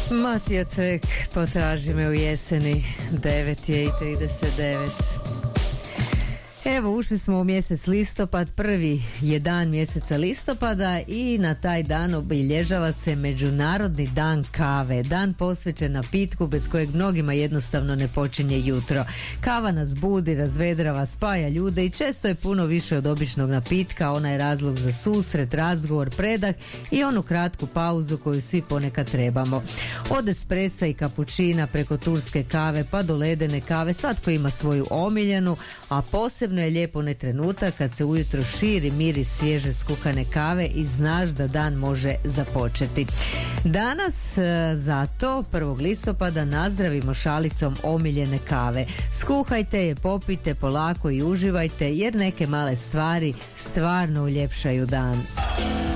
Matija Cvek, potraži me u jeseni, 9:39. Evo, ušli smo u mjesec listopad, prvi je dan mjeseca listopada i na taj dan obilježava se Međunarodni dan kave. Dan posvećen napitku bez kojeg mnogima jednostavno ne počinje jutro. Kava nas budi, razvedrava, spaja ljude i često je puno više od običnog napitka. Ona je razlog za susret, razgovor, predah i onu kratku pauzu koju svi ponekad trebamo. Od espresa i kapućina preko turske kave pa do ledene kave, svatko ima svoju omiljenu, a posebno je lijepo onaj trenutak kad se ujutro širi miris svježe skuhane kave i znaš da dan može započeti. Danas zato 1. listopada nazdravimo šalicom omiljene kave. Skuhajte je, popijte polako i uživajte jer neke male stvari stvarno uljepšaju dan.